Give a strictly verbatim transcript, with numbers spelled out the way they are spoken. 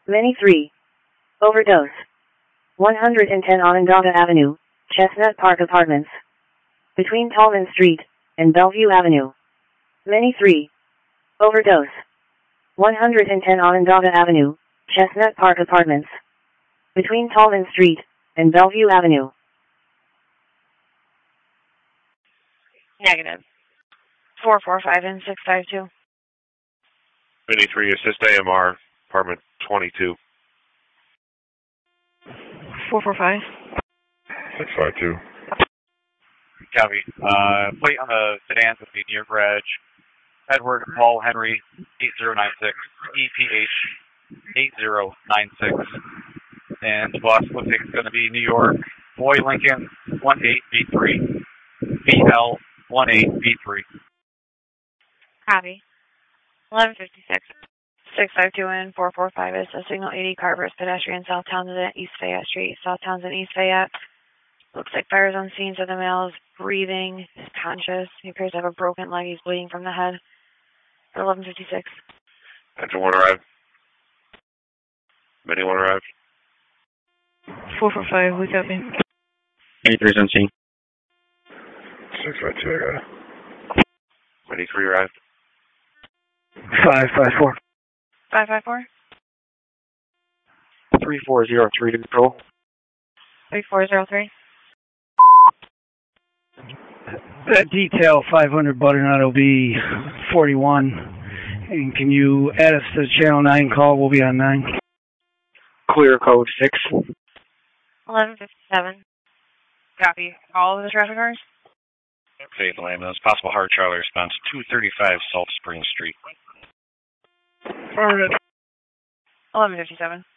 Many three. Overdose. one hundred ten Onondaga Avenue, Chestnut Park Apartments. Between Tallman Street and Bellevue Avenue. Many three. Overdose. one hundred ten Onondaga Avenue, Chestnut Park Apartments. Between Tallman Street and Bellevue Avenue. Negative. four four five and six five two. Mini three, assist A M R, apartment twenty-two. four four five. six five two. Copy. Uh, plate on the sedan would be near garage. Edward Paul Henry, eight zero nine six, E P H, eight zero nine six. And the boss looks like it's going to be New York, Boy Lincoln, one eight B three, B L one eight B three. Copy. eleven fifty-six. six five two and four four five is a signal eighty Carver's pedestrian South Townsend, East Fayette Street, South Townsend, East Fayette. Looks like fires on scene, so the male is breathing, is conscious. He appears to have a broken leg. He's bleeding from the head. eleven fifty-six. Engine one arrived. Mini one arrived. four four five, we copy. Mini three's on scene. six five two, I got it. Mini three arrived. five five four. five five four. three four zero three to control. three four zero three. That detail five hundred butternut will be forty-one. And can you add us to channel nine call? We'll be on nine. Clear code six. eleven fifty-seven. Copy. All of the traffic cars? Faithful ambulance. Possible hard Charlie response. two thirty-five Salt Spring Street. eleven fifty-seven.